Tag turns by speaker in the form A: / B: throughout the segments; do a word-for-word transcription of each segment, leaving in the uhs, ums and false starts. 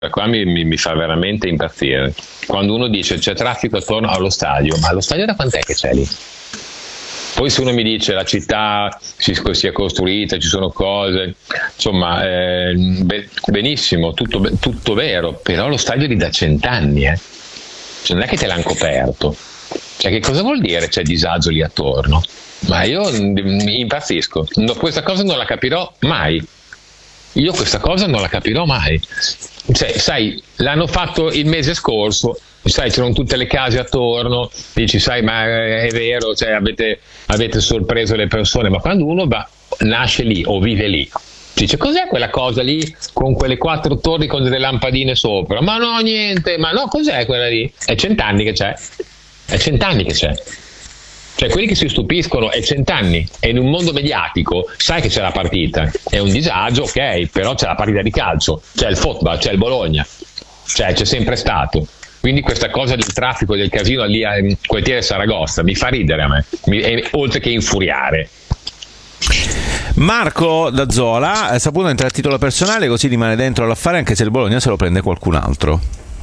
A: qua mi, mi, mi fa veramente impazzire. Quando uno dice c'è traffico attorno allo stadio, ma allo stadio da quant'è che c'è lì? Poi se uno mi dice la città si, si è costruita, ci sono cose, insomma, eh, benissimo, tutto, tutto vero, però lo stadio è lì da cent'anni, eh. Cioè, non è che te l'hanno coperto. Cioè, che cosa vuol dire c'è disagio lì attorno? Ma io impazzisco, no, questa cosa non la capirò mai. Io questa cosa non la capirò mai. Cioè, sai, l'hanno fatto il mese scorso, sai, c'erano tutte le case attorno, dici, sai, ma è vero, cioè, avete, avete sorpreso le persone, ma quando uno va, nasce lì o vive lì, dice, cos'è quella cosa lì con quelle quattro torri con delle lampadine sopra? Ma no, niente, ma no, cos'è quella lì? È cent'anni che c'è, è cent'anni che c'è. Cioè, quelli che si stupiscono è cent'anni e in un mondo mediatico sai che c'è la partita, è un disagio, ok, però c'è la partita di calcio, c'è il football, c'è il Bologna, cioè c'è sempre stato. Quindi questa cosa del traffico, del casino lì al quartiere Saragozza mi fa ridere a me, mi, è, oltre che infuriare.
B: Marco da Zola, Saputo entra a titolo personale, così rimane dentro l'affare anche se il Bologna se lo prende qualcun altro.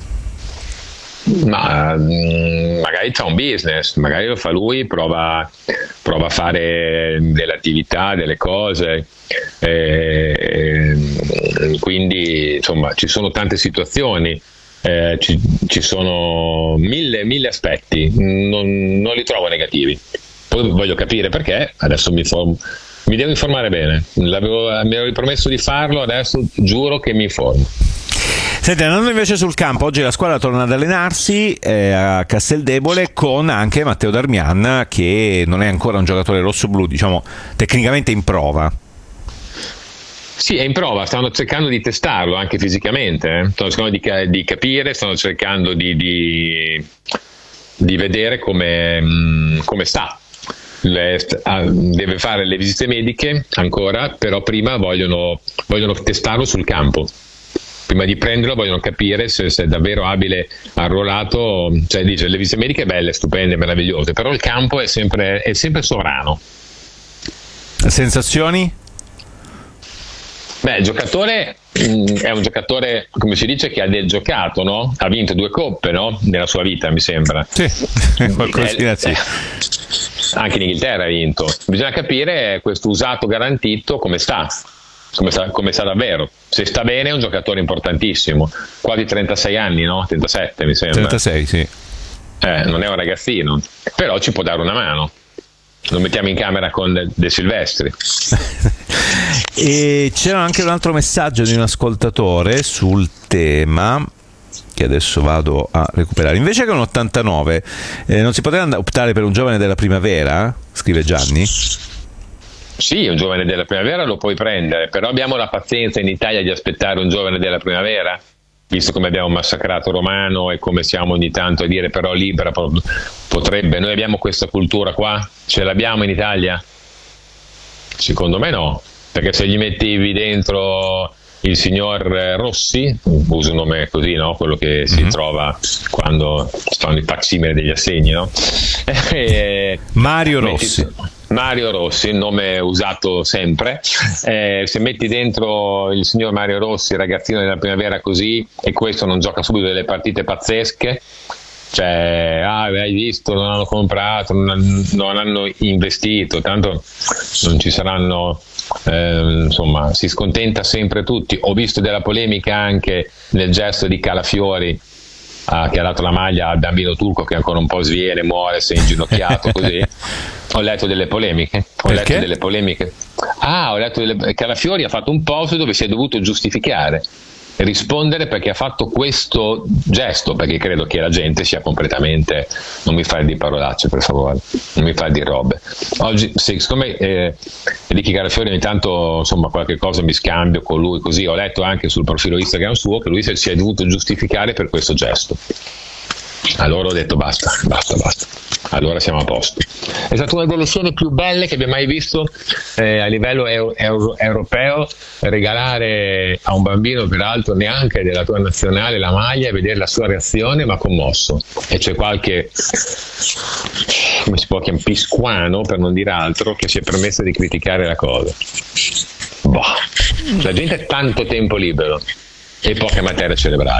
A: Ma mh, magari c'ha un business, magari lo fa lui, prova, prova a fare delle attività, delle cose, e, e, quindi insomma ci sono tante situazioni, eh, ci, ci sono mille, mille aspetti, non, non li trovo negativi. Poi voglio capire perché, adesso mi, inform- mi devo informare bene, L'avevo, mi ero ripromesso di farlo, adesso giuro che mi informo.
B: Senti, andando invece sul campo, oggi la squadra torna ad allenarsi eh, a Casteldebole con anche Matteo Darmian, che non è ancora un giocatore rosso-blu, diciamo tecnicamente in prova.
A: Sì, è in prova, stanno cercando di testarlo anche fisicamente, eh. stanno cercando di, di capire, stanno cercando di, di, di vedere come, mh, come sta. Le, deve fare le visite mediche ancora, però prima vogliono, vogliono testarlo sul campo. Prima di prenderlo vogliono capire se, se è davvero abile, arruolato, cioè dice le visite mediche belle, stupende, meravigliose, però il campo è sempre, è sempre sovrano.
B: Sensazioni?
A: Beh, il giocatore mh, è un giocatore, come si dice, che ha del giocato, no? Ha vinto due coppe, no? Nella sua vita, mi sembra.
B: Sì, qualcosina sì.
A: Anche in Inghilterra ha vinto. Bisogna capire questo usato garantito come sta. Come sta, come sta davvero. Se sta bene è un giocatore importantissimo, quasi trentasei anni, no? trentasette mi sembra.
B: trentasei, sì.
A: Eh, non è un ragazzino, però ci può dare una mano. Lo mettiamo in camera con De, De Silvestri.
B: E c'era anche un altro messaggio di un ascoltatore sul tema che adesso vado a recuperare. Invece che un ottantanove, eh, non si poteva optare per un giovane della primavera? Scrive Gianni.
A: Sì, un giovane della primavera lo puoi prendere, però abbiamo la pazienza in Italia di aspettare un giovane della primavera, visto come abbiamo massacrato Romano e come siamo ogni tanto a dire però Libera potrebbe. Noi abbiamo questa cultura qua? Ce l'abbiamo in Italia? Secondo me no, perché se gli mettevi dentro il signor Rossi, uso un nome così, no? Quello che si mm-hmm. trova quando stanno i facsimili degli assegni, no? e,
B: Mario Rossi.
A: Metti, Mario Rossi, nome usato sempre, eh, se metti dentro il signor Mario Rossi, ragazzino della primavera così, e questo non gioca subito delle partite pazzesche, cioè, ah, hai visto, non hanno comprato, non, non hanno investito, tanto non ci saranno, eh, insomma, si scontenta sempre tutti. Ho visto della polemica anche nel gesto di Calafiori, ah, che ha dato la maglia al bambino turco che ancora un po' sviene, muore, si è inginocchiato così. Ho letto delle polemiche, ho
B: Perché?
A: letto delle polemiche. Ah, ho letto delle... Calafiori ha fatto un post dove si è dovuto giustificare, rispondere perché ha fatto questo gesto, perché credo che la gente sia completamente, non mi fai di parolacce per favore, non mi fai di robe. Oggi, se, siccome eh, Ricky Calafiori ogni tanto insomma qualche cosa mi scambio con lui, così ho letto anche sul profilo Instagram suo che lui si è dovuto giustificare per questo gesto. Allora ho detto basta, basta, basta. Allora siamo a posto. È stata una delle scene più belle che abbia mai visto eh, a livello euro, euro, europeo, regalare a un bambino, peraltro neanche della tua nazionale, la maglia e vedere la sua reazione, ma commosso. E c'è qualche, come si può chiamare, pisquano, per non dire altro, che si è permesso di criticare la cosa. Boh. La gente ha tanto tempo libero. e poche materie cerebrali.